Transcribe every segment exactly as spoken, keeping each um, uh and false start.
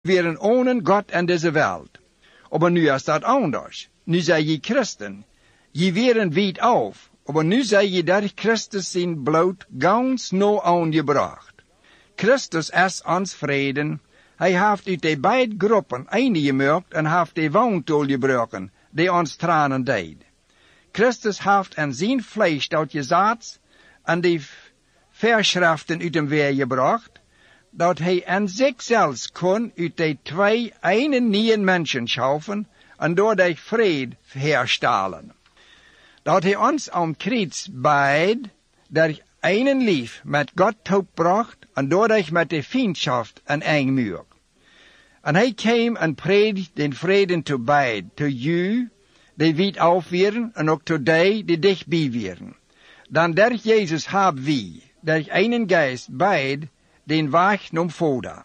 Wären ohne Gott en deze Welt. Aber nu is dat anders. Nu sei je Christen. Je wären weit auf. Aber nu sei je durch Christus zijn bloed ganz no aangebracht. Christus is ons vreden. Hij heeft uit de beide groepen een gemaakt en heeft de woontool gebroken, die ons tranen deed. Christus heeft in zijn vlees dat gezaad en de verschriften uit hem weer gebracht, dat hij in zichzelf kon uit de twee een nieuwe mensen schaffen en door de vrede herstellen. Dat hij ons om kruis beid, der einen lief met God toebracht en doordat met de vriendschaft een eng muur. En hij kwam en predigde den vreden te beid, te jou, die weit auf wären, en ook te die, die dichtbij wären. Dan der Jezus hab wie, der einen Geist beid, den Weg nom Vater.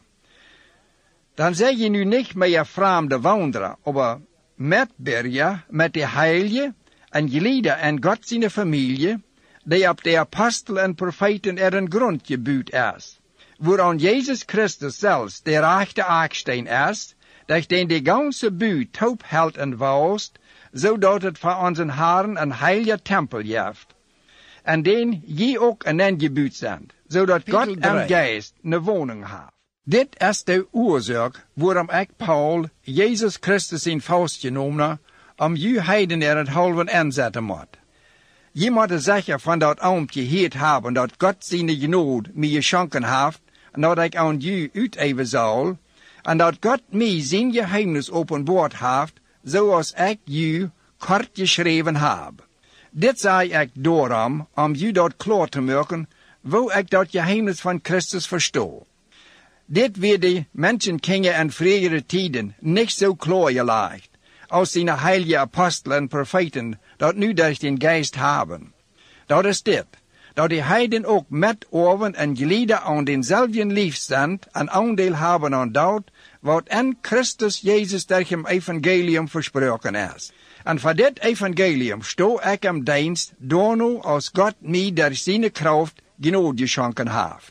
Dan zeg je nu niet meer vreemde wandelen, aber Mitbürger met de Heilige en gelieden en God zijn familie, die op de apostel en profeten er een grond gebuut is, waaraan Jezus Christus zelfs de rechte aksteen is, dat den de ganze buurt taub held en woust, zodat het voor onze Herren een heilige tempel heeft. En den je ook een ingebuut zijn, zodat God en Geest een woning heeft. Dit is de oorzaak waarom ik Paul Jezus Christus in faust genomen om je heiden er het halven inzetten moet. Je moet zeker van dat oompje gehoord hebben dat God zijn genade mij geschonken heeft en dat ik aan je uiteven zal en dat God mij zijn geheimnis openbaard heeft zoals ik je kort geschreven heb. Dit zei ik daarom om je dat klaar te maken, wo ik dat geheimnis van Christus verstoor. Dit werd de mensenkingen in vroegere tijden niet zo klaar gelegd, als zijn heilige apostelen en profeten dat nu durch den Geist hebben. Dat is dit, dat de heiden ook met oven en gelieden aan denzelfden liefstand en aandeel hebben aan dat, wat in Christus Jezus durch hem evangelium versproken is. En voor dit evangelium sto ik in dienst, doorno als God mij door zijn kracht genade geschonken heeft.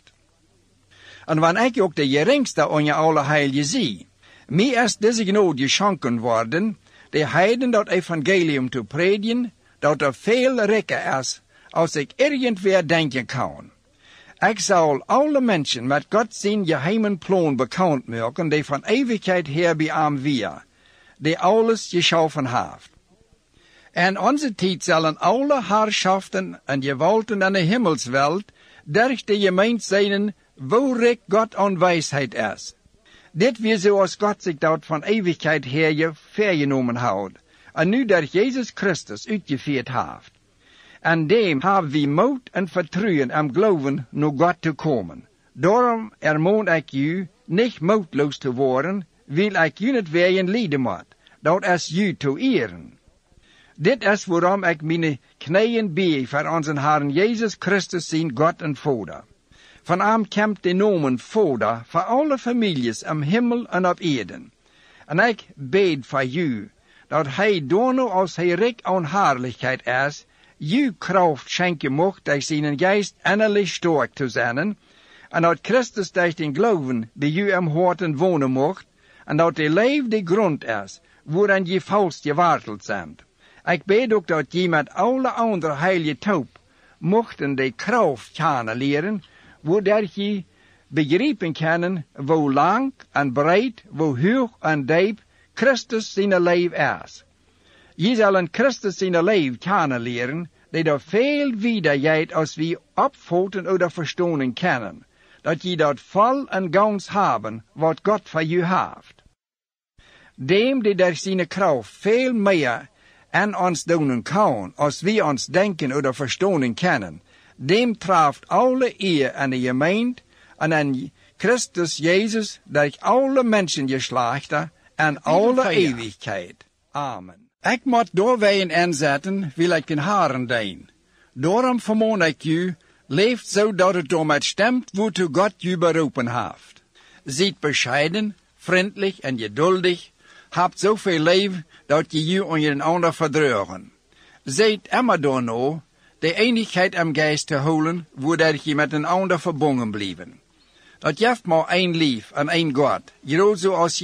En wanneer ik ook de geringste aan je alle heilige zie, mij is deze genade geschonken worden, de heiden dat evangelium te predigen, dat er veel rijker is, als ik irgendwer denken kan. Ik zal alle mensen met God zijn geheimen plan bekend maken, die van eeuwigheid her bij hem weer, die alles geschaffen heeft. En onze tijd zullen alle herrschaften en gewalten aan de hemelswelt durch de gemeente zijn, wo rijk God aan wijsheid is. Dit weer zoals God zich dat van eeuwigheid her je vergenomen houdt, en nu door Jezus Christus uitgevoerd heeft. En dem hebben we moed en vertrouwen en geloven naar God te komen. Daarom ermaan ik u niet moedloos te worden, wil ik u niet weer lijden moet. Dat is u te eren. Dit is waarom ik mijn knieën bee voor onze Herren Jezus Christus zijn God en Vader. Van hem komt de nomen Vader voor alle families im hemel en op aarde. En ik bid voor u, dat hij doorno als hij rijk aan heerlijkheid is, u kracht schenken mocht durch zijn geest innerlijk sterk te zijn, en dat Christus durch den geloven bij u im harten wonen mocht, en dat de leven de grond is, waarin je vast geworteld zijn. Ik bid ook dat je met alle andere heilige taub mochten de kracht kennen leren, waardoor je begrijpen kan hoe lang en breed, hoe hoog en diep Christus zijn leven is. Je zal in Christus zijn leven kennen leren, die er veel wiederheid als we opvatten of verstaan kennen, dat je dat vol en gans hebben wat God voor je heeft. Dem die door zijn kracht veel meer en ons doen kan, als we ons denken of verstaan kennen, dem treft alle eer en de gemeente en aan Christus Jezus durch alle mensengeslachten en alle eeuwigheid. Amen. Ik moet doorwegen inzetten, wil ik den Herren dien. Daarom vermaan ik u, leeft zo dat het door met stemt woortoe God u beroepen heeft. Zijt bescheiden, vriendelijk en geduldig, hebt zoveel leven dat je u aan je ander verdreugen. Zijt immer doorno, de eenigheid am geest te houden, waardoor je met een ander verbonden blijven. Dat je hebt maar één lief en één God. Jeroen zoals